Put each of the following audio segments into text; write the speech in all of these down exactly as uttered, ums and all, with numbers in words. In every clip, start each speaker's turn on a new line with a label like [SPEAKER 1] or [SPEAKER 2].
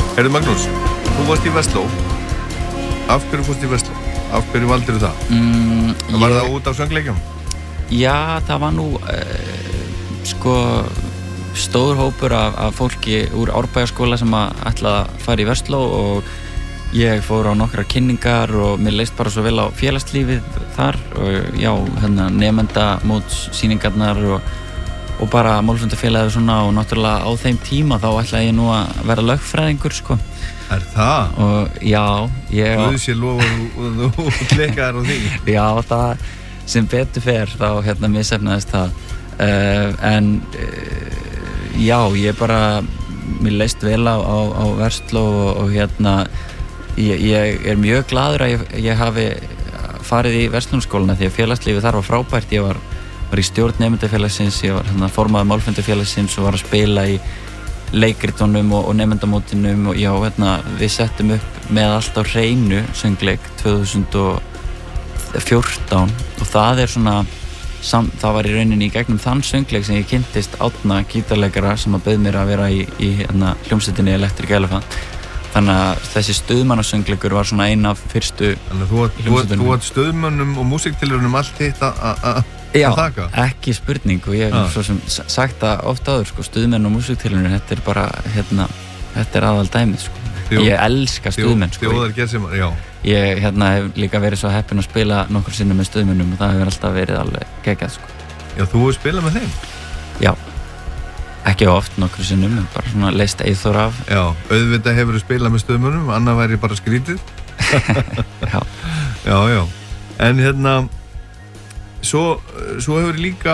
[SPEAKER 1] Heyrðu Magnús, þú varst í Vestló. Af hverju fórst í Vestló? Af hverju valdirðu það?
[SPEAKER 2] Mm,
[SPEAKER 1] var
[SPEAKER 2] ég...
[SPEAKER 1] það út af söngleikjum?
[SPEAKER 2] Já, það var nú uh, sko stór hópur af, af fólki úr Árbæjarskóla sem að ætlaði að fara í Vestló og ég fór á nokkrar kynningar og mér leist bara svo vel á félagslífið þar og já, hérna nemendamótssýningarnar og, og bara málfundafélagið og svona og náttúrulega á þeim tíma þá ætlaði ég nú að vera lögfræðingur sko.
[SPEAKER 1] Er það?
[SPEAKER 2] Og já, ég...
[SPEAKER 1] Guð sé lofa og þú klekkaðir á því.
[SPEAKER 2] Já, það sem betur fer þá hérna misefnaðist það. Uh, en uh, já, ég bara, mér leist vel á, á, á Vestló og, og hérna, ég, ég er mjög glaður að ég, ég hafi farið í verslunarskólana því að félagslífið þar var frábært. Ég var, var í stjórn nemendafélagsins, ég var hérna, formaður málfundafélagsins og var að spila í leikritunum og, og nemendamótinum og já, hérna, við settum upp með allt á hreinu söngleik tvö þúsund og fjórtán og það er svona sam, það var í rauninni í gegnum þann söngleik sem ég kynntist Árna gítarleikara sem að bauð mér að vera í, í hérna, hljómsveitinni Electric Elephant þannig að þessi stuðmannasöngleikur var svona ein af fyrstu
[SPEAKER 1] hljómsveitunum. Þú átt stuðmönnum og músiktilraunum allt hitt að
[SPEAKER 2] Já,
[SPEAKER 1] þakka?
[SPEAKER 2] Ekki spurning og ég hef svo sem sagt það oft áður sko, stuðmenn og músiktilraunir, þetta er bara hérna, þetta er aðal dæmið sko. Þjó, ég elska stuðmenn sko.
[SPEAKER 1] Þjóðar gerðsema, já.
[SPEAKER 2] Ég hérna hef líka verið svo heppinn að spila nokkur sinnum með stuðmennum og það hefur alltaf verið alveg geggjað sko.
[SPEAKER 1] Já, þú hefur spilað með þeim?
[SPEAKER 2] Já, ekki oft nokkur sinnum, en bara svona leist Eyþór af.
[SPEAKER 1] Já, auðvitað hefur þú spilað með stuðmennum, annað væri bara skrítið.
[SPEAKER 2] Já.
[SPEAKER 1] Já, já. En hérna Svo, svo hefur líka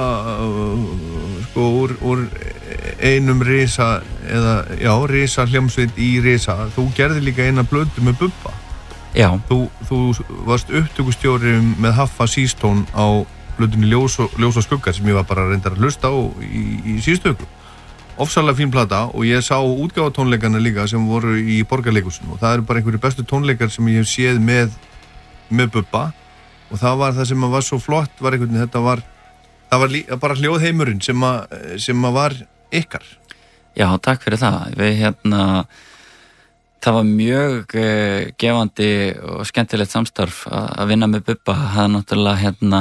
[SPEAKER 1] sko úr, úr einum risa eða já, risa hljómsveit í risa þú gerði líka eina blötu með Bubba.
[SPEAKER 2] Já.
[SPEAKER 1] Þú, þú varst upptökustjóri með Haffa Seastone á blötunni Ljós og, Ljós og skuggar sem ég var bara reyndar að hlusta á í, í síðustöku. Ofsalega fín plata og ég sá útgáfatónleikana líka sem voru í Borgarleikhúsinu og það eru bara einhverju bestu tónleikar sem ég hef séð með, með Bubba. Og það var það sem var svo flott var einhvern veginn, þetta var það var líka bara hljóðheimurinn sem að sem að var ykkar.
[SPEAKER 2] Já, takk fyrir það. Við hérna það var mjög uh, gefandi og skemmtilegt samstarf að, að vinna með Bubba. Það er náttúrulega hérna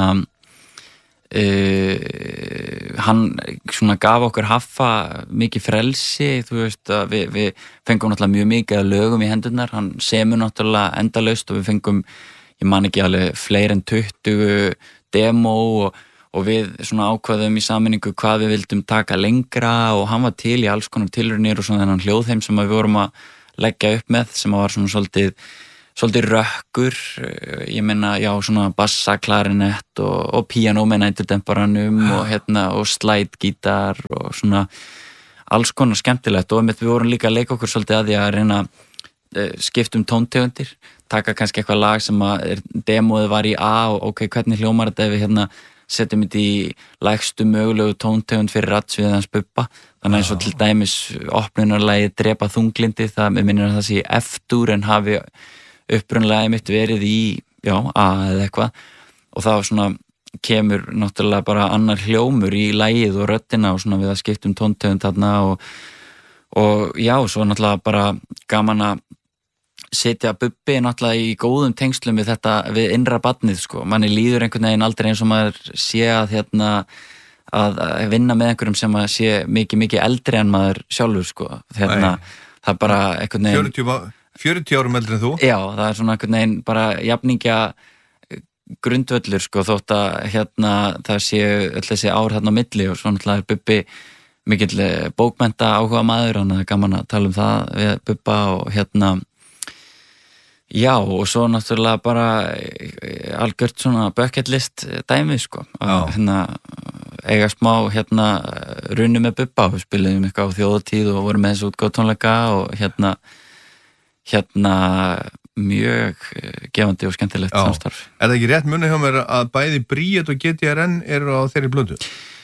[SPEAKER 2] uh, hann svona gaf okkur Haffa mikið frelsi, þú veist að við, við fengum náttúrulega mjög mikið að lögum í hendurnar. Hann semur náttúrulega endalaust og við fengum ég man ekki alveg fleiri en tuttugu demo og, og við svona ákvaðum í sameiningu hvað við vildum taka lengra og hann var til í alls konar tilraunir og svona þennan hljóðheim sem við vorum að leggja upp með sem var svona svolítið, svolítið rökkur, ég meina já svona bassa, klarinett og, og píanó með næturdemparanum og hérna og slide-gítar og svona alls konar skemmtilegt og við vorum líka að leika okkur svolítið að því að reyna skiptum tóntegundir, taka kannski eitthvað lag sem að demóið var í A og ok, hvernig hljómar þetta ef við hérna setjum þetta í lægstu mögulegu tóntegund fyrir radsviðið hans Bubba þannig eins og til dæmis opnunarlagi Drepa þunglindi, það með minnir að það sé í F-dúr en hafi upprunlega einmitt verið í, já, A eða eitthvað og það var svona kemur náttúrulega bara annar hljómur í lagið og röddina og svona við að skiptum tóntegund þarna og, og já, svo náttúrulega bara gaman að setja Bubbi náttúrulega í góðum tengslum við þetta, við innra barnið sko, manni líður einhvern veginn aldrei eins og maður sé að hérna að, að vinna með einhverjum sem að sé mikið, mikið eldri en maður sjálfur sko, hérna, það er bara einhvern veginn
[SPEAKER 1] fjörutíu, fjörutíu árum eldri en þú?
[SPEAKER 2] Já, það er svona einhvern veginn bara jafningja grundvöllur sko, þótt að hérna það séu öll þessi ár hérna á milli og svo náttúrulega er Bubbi mikill bókmennta áhuga maður, þannig að það er gaman að tala um það við Bubba og hérna já, og svo náttúrulega bara algjört svona bucket list dæmi sko, að hérna eiga smá hérna runni með Bubba og spiliðum eitthvað á þjóðatíð og vorum með þessu útgáfutónleika og hérna hérna mjög gefandi og skemmtilegt já. Samstarf.
[SPEAKER 1] Er það ekki rétt munið hjá mér að bæði Bríet og G T R N eru á þeirri blötu?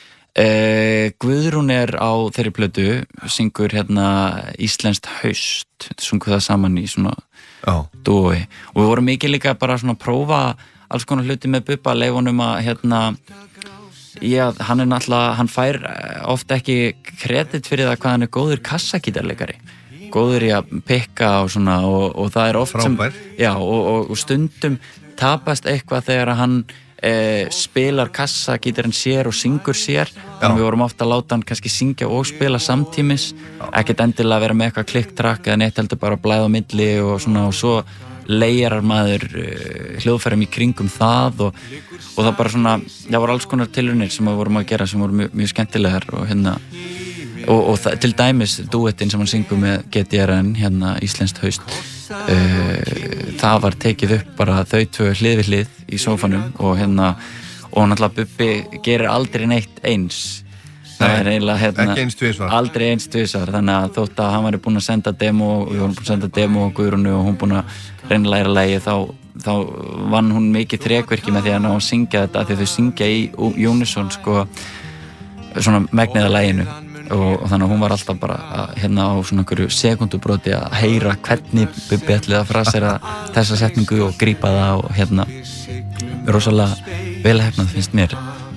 [SPEAKER 2] Eh, Guðrún er á þeirri blötu, syngur hérna Íslenskt haust, sungu það saman í svona dúi og við vorum mikið líka bara svona að prófa alls konar hluti með Bubba, leifunum að hérna já, hann er náttúrulega, hann fær oft ekki kredit fyrir það hvað hann er góður kassagítarleikari góður í að pikka og svona og, og það er oft
[SPEAKER 1] Frábær.
[SPEAKER 2] sem já, og, og, og stundum tapast eitthvað þegar hann e, spilar kassa, gítarinn sér og syngur sér, þannig við vorum ofta að láta hann kannski syngja og spila samtímis ekkert endilega vera með eitthvað klikktrack eða neitt heldur bara að blæða á milli og svona og svo leirar maður uh, hljóðfærum í kringum það og, og það bara svona, það voru alls konar tilraunir sem við vorum að gera sem voru mjög, mjög skemmtilegar og hérna og, og það, til dæmis duettinn sem hann syngur með G D R N, hérna Íslenskt haust uh, það var tekið upp bara þau tvö hlið við hlið í sófanum og hérna og náttúrulega Bubbi gerir aldrei neitt eins það er eiginlega hérna,
[SPEAKER 1] ekki eins tvisvar
[SPEAKER 2] aldrei eins tvisvar, þannig að þótt að hann væri búinn að senda demo og við vorum búinn að senda demo og Guðrúnu og hún búinn að reyna að læra lagið þá, þá vann hún mikið þrekvirki með því að ná að syngja þetta því að þau syngja í unison sko svona megnið af laginu og, og þannig að hún var alltaf bara að, hérna á svona einhverju sekundubróti að heyra hvernig Bubbi ætlaði að frasera þessa setningu og grípa það og hérna rosalega vel heppnað finnst mér